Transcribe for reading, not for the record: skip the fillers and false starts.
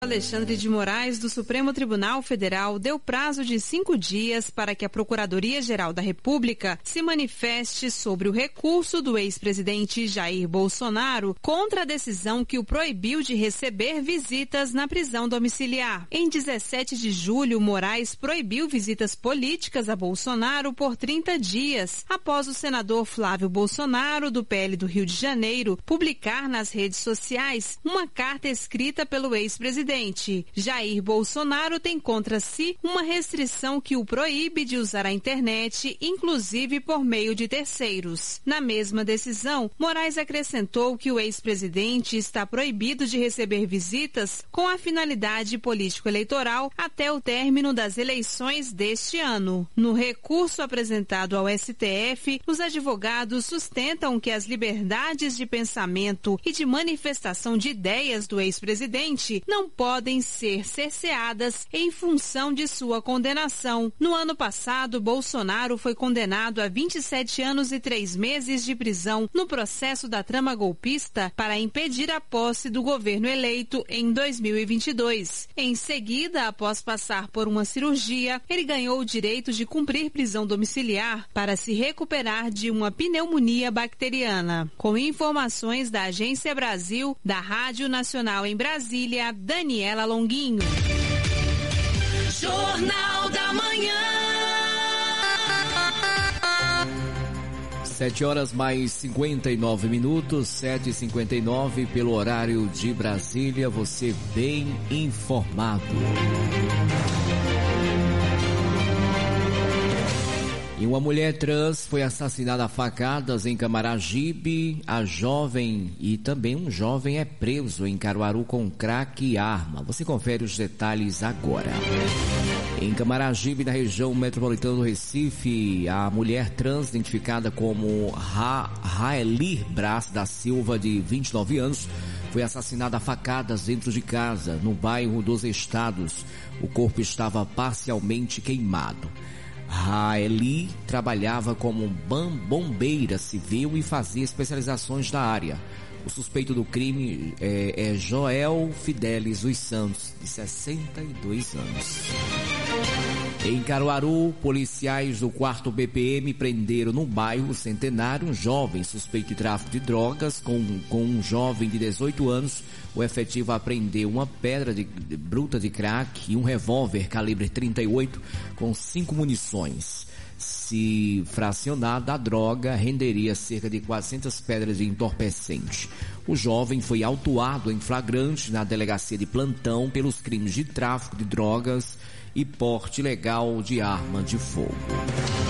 Alexandre de Moraes, do Supremo Tribunal Federal, deu prazo de 5 dias para que a Procuradoria-Geral da República se manifeste sobre o recurso do ex-presidente Jair Bolsonaro contra a decisão que o proibiu de receber visitas na prisão domiciliar. Em 17 de julho, Moraes proibiu visitas políticas a Bolsonaro por 30 dias, após o senador Flávio Bolsonaro, do PL do Rio de Janeiro, publicar nas redes sociais uma carta escrita pelo ex-presidente. Jair Bolsonaro tem contra si uma restrição que o proíbe de usar a internet, inclusive por meio de terceiros. Na mesma decisão, Moraes acrescentou que o ex-presidente está proibido de receber visitas com a finalidade político-eleitoral até o término das eleições deste ano. No recurso apresentado ao STF, os advogados sustentam que as liberdades de pensamento e de manifestação de ideias do ex-presidente não podem ser cerceadas em função de sua condenação. No ano passado, Bolsonaro foi condenado a 27 anos e 3 meses de prisão no processo da trama golpista para impedir a posse do governo eleito em 2022. Em seguida, após passar por uma cirurgia, ele ganhou o direito de cumprir prisão domiciliar para se recuperar de uma pneumonia bacteriana. Com informações da Agência Brasil, da Rádio Nacional em Brasília, Daniela Longuinho. Jornal da Manhã. 7h mais 59, 7h59 pelo horário de Brasília, você bem informado. E uma mulher trans foi assassinada a facadas em Camaragibe. A jovem e também um jovem é preso em Caruaru com crack e arma. Você confere os detalhes agora. Em Camaragibe, na região metropolitana do Recife, a mulher trans, identificada como Raeli Braz da Silva, de 29 anos, foi assassinada a facadas dentro de casa, no bairro dos Estados. O corpo estava parcialmente queimado. Raeli trabalhava como bombeira civil e fazia especializações da área. O suspeito do crime é Joel Fidelis dos Santos, de 62 anos. Em Caruaru, policiais do 4º BPM prenderam no bairro Centenário um jovem suspeito de tráfico de drogas com um jovem de 18 anos. O efetivo apreendeu uma pedra bruta de crack e um revólver calibre 38 com 5 munições. Se fracionada, a droga renderia cerca de 400 pedras de entorpecente. O jovem foi autuado em flagrante na delegacia de plantão pelos crimes de tráfico de drogas e porte ilegal de arma de fogo.